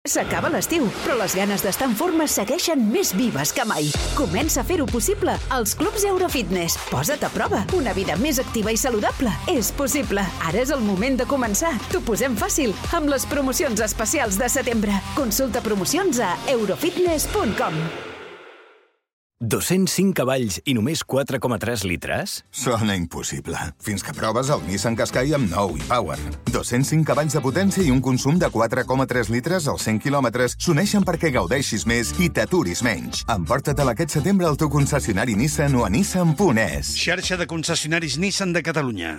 S'acaba l'estiu, però les ganes d'estar en forma segueixen més vives que mai. Comença a fer-ho possible als clubs Eurofitness. Posa't a prova. Una vida més activa i saludable és possible. Ara és el moment de començar. T'ho posem fàcil amb les promocions especials de setembre. Consulta promocions a eurofitness.com. 205 cavalls i només 4,3 litres? Sona impossible. Fins que proves el Nissan Qashqai amb nou e-Power. 205 cavalls de potència i un consum de 4,3 litres als 100 quilòmetres s'uneixen perquè gaudeixis més i t'aturis menys. Emporta-te'l aquest setembre al teu concessionari Nissan o a nissan.es. Xarxa de concessionaris Nissan de Catalunya.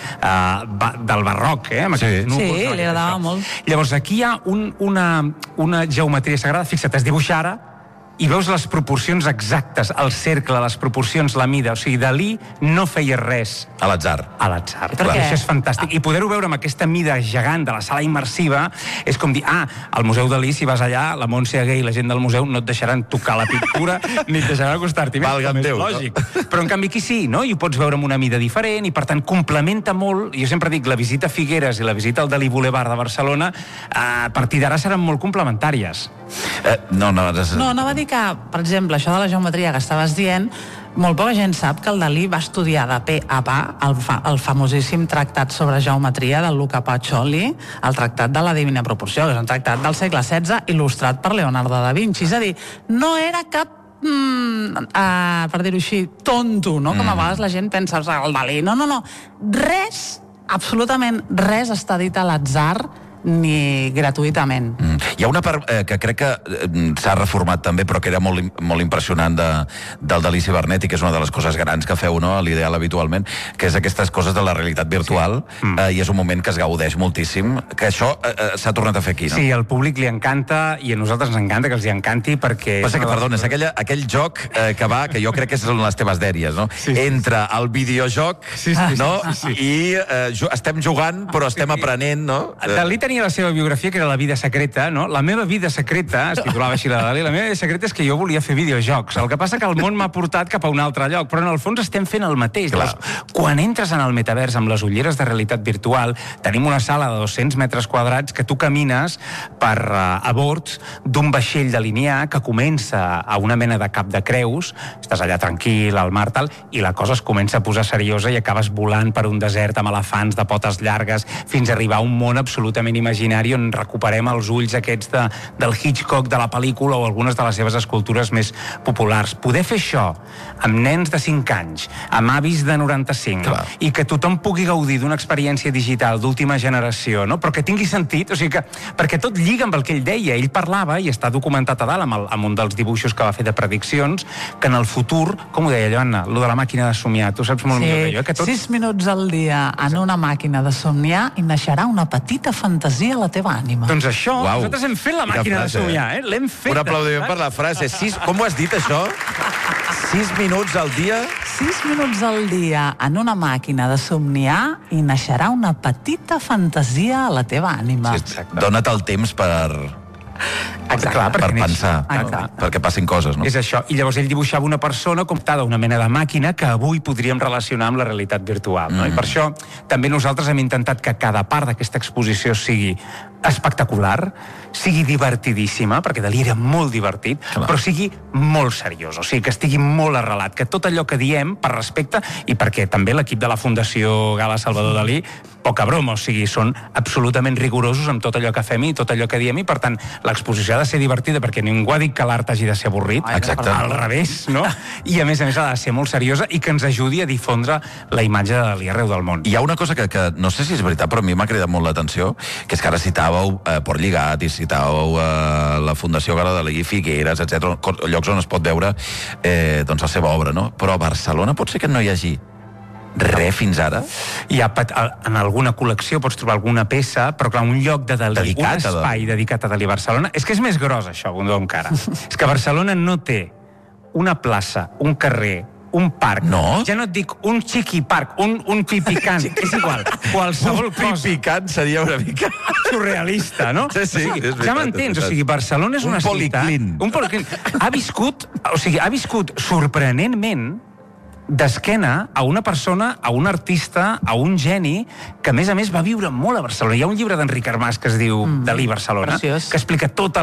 Del barroc, amb aquests núvols. Sí, li agradava molt. Llavors, aquí hi ha una geometria sagrada. Fixa't, es dibuixa ara i veus les proporcions exactes, el cercle, les proporcions, la mida. O sigui, Dalí no feia res a l'atzar. A l'atzar. Per què? Això és fantàstic. I poder-ho veure amb aquesta mida gegant de la sala immersiva és com dir, al Museu Dalí, si vas allà, la Montse Aguer i la gent del museu no et deixaran tocar la pintura ni et deixaran acostar-t'hi. Valga'm Déu, lògic. No? Però en canvi aquí sí, no? I ho pots veure amb una mida diferent i per tant complementa molt. Jo sempre dic, la visita a Figueres i la visita al Dalí Boulevard de Barcelona a partir d'ara seran molt complementàries. No, anava a dir que, per exemple, això de la geometria que estaves dient, molt poca gent sap que el Dalí va estudiar de pe a pa el famosíssim tractat sobre geometria del Luca Pacioli, el tractat de la Divina Proporció, que és un tractat del segle XVI il·lustrat per Leonardo da Vinci. És a dir, no era cap per dir-ho així, tonto, no? Com a vegades la gent pensa, el Dalí, no. Res, absolutament res està dit a l'atzar ni gratuïtament. Hi ha una part que crec que s'ha reformat també, però que era molt impressionant del Dalí cibernètic, que és una de les coses grans que feu, no?, a l'ideal habitualment, que és aquestes coses de la realitat virtual, i és un moment que es gaudeix moltíssim, que això s'ha tornat a fer aquí, no? Sí, al públic li encanta, i a nosaltres ens encanta que els hi encanti, perquè... Passa que, perdona, és aquell joc que jo crec que són les teves dèries, no? Entre el videojoc, no?, i estem jugant, però estem aprenent, no? Dalí tenia la seva biografia, que era La vida secreta, no? La meva vida secreta, es titulava així la Dalí, la meva vida secreta és que jo volia fer videojocs. El que passa que el món m'ha portat cap a un altre lloc, però en el fons estem fent el mateix. Quan entres en el metavers amb les ulleres de realitat virtual, tenim una sala de 200 metres quadrats que tu camines a bord d'un vaixell de linear que comença a una mena de cap de creus, estàs allà tranquil, al mar, tal, i la cosa es comença a posar seriosa i acabes volant per un desert amb elefants de potes llargues fins a arribar a un món absolutament imaginari on recuperem els ulls aquests del Hitchcock de la pel·lícula o algunes de les seves escultures més populars. Poder fer això amb nens de 5 anys, amb avis de 95, i que tothom pugui gaudir d'una experiència digital d'última generació, no? Però que tingui sentit, o sigui que, perquè tot lliga amb el que ell deia. Ell parlava, i està documentat a dalt amb un dels dibuixos que va fer de prediccions, que en el futur, com ho deia Joanna, lo de la màquina de somiar, tu saps molt millor que jo, que tot... 6 minuts al dia en una màquina de somniar i naixerà una petita fantasia a la teva ànima. Doncs això, nosaltres hem fet la màquina de somiar, L'hem fet. Un aplaudiment per la frase. Com ho has dit, això? 6 minuts al dia? 6 minuts al dia en una màquina de somniar i naixerà una petita fantasia a la teva ànima. Sí, dona't el temps per pensar, perquè passin coses, no? És això. I llavors ell dibuixava una persona comptada una mena de màquina que avui podríem relacionar amb la realitat virtual, no? I per això també nosaltres hem intentat que cada part d'aquesta exposició sigui espectacular, sigui divertidíssima, perquè Dalí era molt divertit, però sigui molt seriós, o sigui, que estigui molt arrelat, que tot allò que diem, per respecte, i perquè també l'equip de la Fundació Gala Salvador Dalí, poca broma, o sigui, són absolutament rigorosos amb tot allò que fem i tot allò que diem, i per tant, l'exposició ha de ser divertida, perquè ningú ha dit que l'art hagi de ser avorrit, al revés, no? I a més ha de ser molt seriosa i que ens ajudi a difondre la imatge de Dalí arreu del món. Hi ha una cosa que no sé si és veritat, però a mi m'ha cridat molt l'atenció, que és que ara citàveu Port Lligat i citàveu la Fundació Gala Dalí, Figueres, etc., llocs on es pot veure la seva obra, no? Però a Barcelona pot ser que no hi hagi res fins ara? En alguna col·lecció pots trobar alguna peça, però clar, un lloc de Dalí, un espai dedicat a Dalí a Barcelona, és que és més gros això, encara. És que Barcelona no té una plaça, un carrer, un parc. No? Ja no et dic un xiqui-parc, un pipicant, és igual, qualsevol cosa. Un pipicant seria una mica... surrealista, no? Sí, és veritat. Ja m'entens, o sigui, Barcelona és una ciutat... Un policlín. Ha viscut sorprenentment d'esquena a una persona, a un artista, a un geni, que a més va viure molt a Barcelona. Hi ha un llibre d'Enric Armàs que es diu Dalí Barcelona, preciós. que explica tota